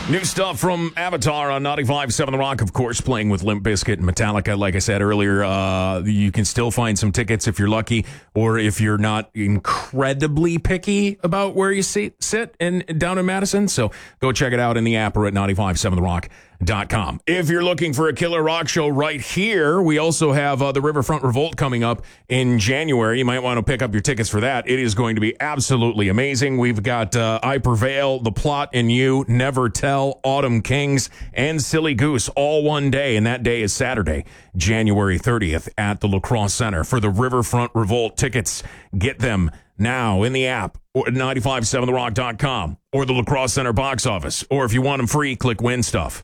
New stuff from Avatar on 95.7 The Rock, of course, playing with Limp Bizkit and Metallica. Like I said earlier, you can still find some tickets if you're lucky, or if you're not incredibly picky about where you sit down in Madison. So go check it out in the app or at 957therock.com. If you're looking for a killer rock show right here, we also have the Riverfront Revolt coming up in January. You might want to pick up your tickets for that. It is going to be absolutely amazing. We've got I Prevail, The Plot and You, Never Tell, Autumn Kings, and Silly Goose all one day, and that day is Saturday, January 30th at the La Crosse Center. For the Riverfront Revolt tickets, get them now in the app or at 957therock.com or the La Crosse Center box office. Or if you want them free, click Win Stuff.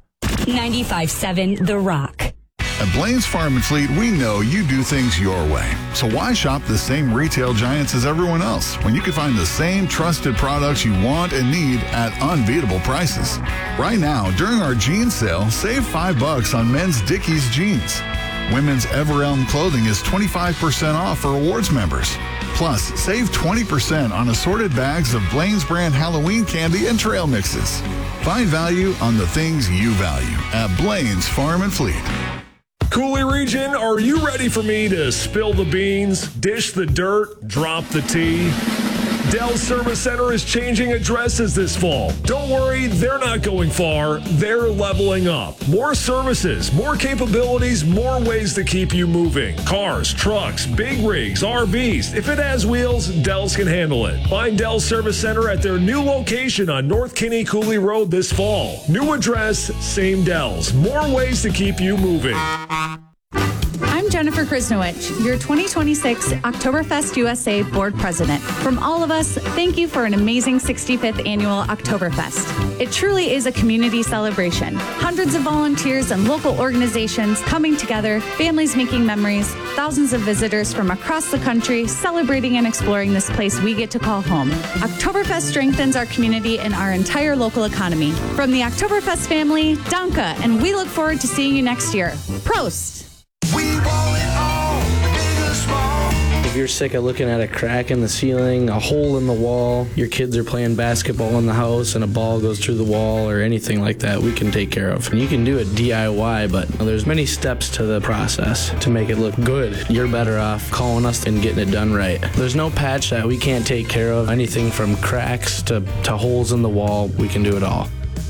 95.7 The Rock. At Blaine's Farm and Fleet, we know you do things your way. So why shop the same retail giants as everyone else when you can find the same trusted products you want and need at unbeatable prices? Right now, during our jeans sale, save $5 on men's Dickies jeans. Women's Everelm clothing is 25% off for awards members. Plus, save 20% on assorted bags of Blaine's brand Halloween candy and trail mixes. Find value on the things you value at Blaine's Farm and Fleet. Cooley region, are you ready for me to spill the beans, dish the dirt, drop the tea? Dell's Service Center is changing addresses this fall. Don't worry, they're not going far. They're leveling up. More services, more capabilities, more ways to keep you moving. Cars, trucks, big rigs, RVs. If it has wheels, Dell's can handle it. Find Dell's Service Center at their new location on North Kinney Cooley Road this fall. New address, same Dell's. More ways to keep you moving. I'm Jennifer Krisnowich, your 2026 Oktoberfest USA Board President. From all of us, thank you for an amazing 65th Annual Oktoberfest. It truly is a community celebration. Hundreds of volunteers and local organizations coming together, families making memories, thousands of visitors from across the country celebrating and exploring this place we get to call home. Oktoberfest strengthens our community and our entire local economy. From the Oktoberfest family, Danke, and we look forward to seeing you next year. Prost! We want it all, big or small. If you're sick of looking at a crack in the ceiling, a hole in the wall, your kids are playing basketball in the house and a ball goes through the wall or anything like that, we can take care of. And you can do it DIY, but there's many steps to the process to make it look good. You're better off calling us and getting it done right. There's no patch that we can't take care of. Anything from cracks to holes in the wall, we can do it all.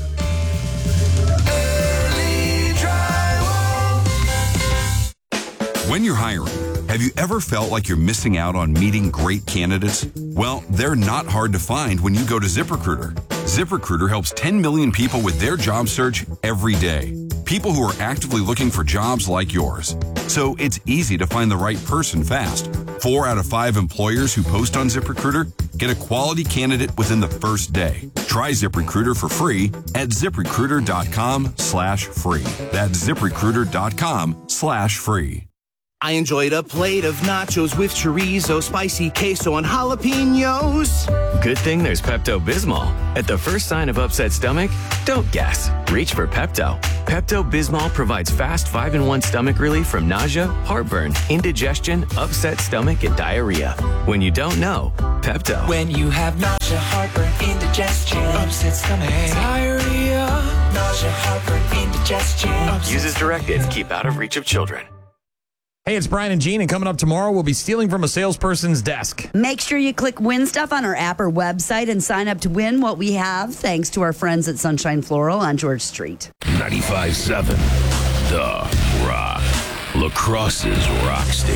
When you're hiring, have you ever felt like you're missing out on meeting great candidates? Well, they're not hard to find when you go to ZipRecruiter. ZipRecruiter helps 10 million people with their job search every day. People who are actively looking for jobs like yours. So it's easy to find the right person fast. 4 out of 5 employers who post on ZipRecruiter get a quality candidate within the first day. Try ZipRecruiter for free at ZipRecruiter.com/free. That's ZipRecruiter.com/free. I enjoyed a plate of nachos with chorizo, spicy queso, and jalapenos. Good thing there's Pepto-Bismol. At the first sign of upset stomach, don't guess. Reach for Pepto. Pepto-Bismol provides fast 5-in-1 stomach relief from nausea, heartburn, indigestion, upset stomach, and diarrhea. When you don't know, Pepto. When you have nausea, heartburn, indigestion, upset stomach, diarrhea, nausea, heartburn, indigestion. Use as directed. Keep out of reach of children. Hey, it's Brian and Gene, and coming up tomorrow, we'll be stealing from a salesperson's desk. Make sure you click Win Stuff on our app or website and sign up to win what we have, thanks to our friends at Sunshine Floral on George Street. 95.7 The Rock. La Crosse's rock station.